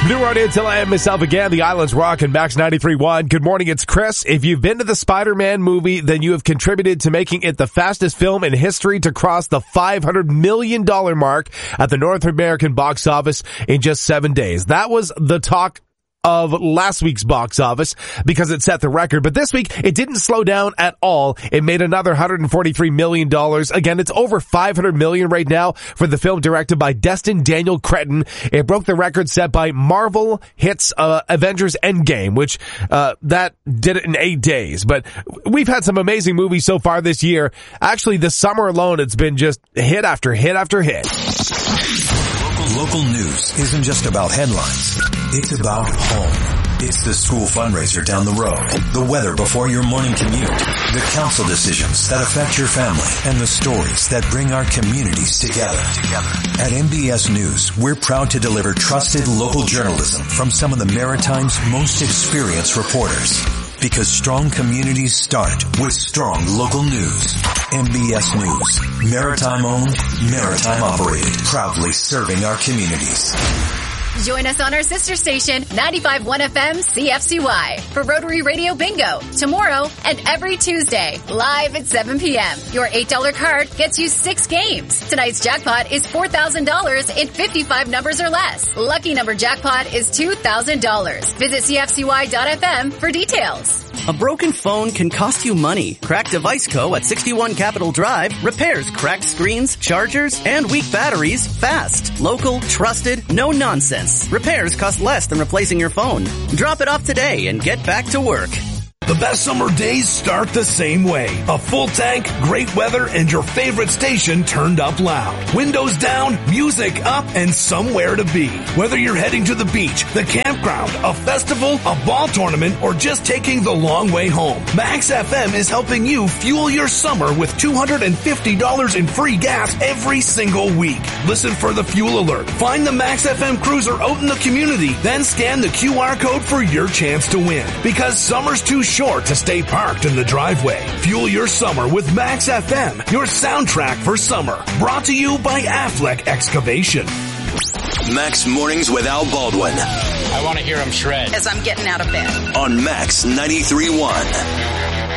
New Road until I am myself again. The Islands Rock and Max 93.1. Good morning, it's Chris. If you've been to the Spider-Man movie, then you have contributed to making it the fastest film in history to cross the $500 million mark at the North American box office in just 7 days. That was the talk of last week's box office because it set the record. But this week, it didn't slow down at all. It made another $143 million. Again, it's over $500 million right now for the film directed by Destin Daniel Cretton. It broke the record set by Marvel hits Avengers Endgame, which that did it in 8 days. But we've had some amazing movies so far this year. Actually, this summer alone, it's been just hit after hit after hit. Local news isn't just about headlines. It's about home. It's the school fundraiser down the road, the weather before your morning commute, the council decisions that affect your family, and the stories that bring our communities together. At MBS News, we're proud to deliver trusted local journalism from some of the Maritime's most experienced reporters. Because strong communities start with strong local news. MBS News, Maritime owned, Maritime operated, proudly serving our communities. Join us on our sister station, 95.1 FM CFCY, for Rotary Radio Bingo tomorrow and every Tuesday, live at 7 p.m. Your $8 card gets you 6 games. Tonight's jackpot is $4,000 in 55 numbers or less. Lucky number jackpot is $2,000. Visit CFCY.FM for details. A broken phone can cost you money. Cracked Device Co. at 61 Capitol Drive repairs cracked screens, chargers, and weak batteries fast. Local, trusted, no nonsense. Repairs cost less than replacing your phone. Drop it off today and get back to work. The best summer days start the same way. A full tank, great weather, and your favorite station turned up loud. Windows down, music up, and somewhere to be. Whether you're heading to the beach, the campground, a festival, a ball tournament, or just taking the long way home, Max FM is helping you fuel your summer with $250 in free gas every single week. Listen for the fuel alert. Find the Max FM cruiser out in the community, then scan the QR code for your chance to win. Because summer's too short to stay parked in the driveway. Fuel your summer with Max FM, your soundtrack for summer. Brought to you by Affleck Excavation. Max Mornings with Al Baldwin. I want to hear him shred as I'm getting out of bed. On Max 93.1.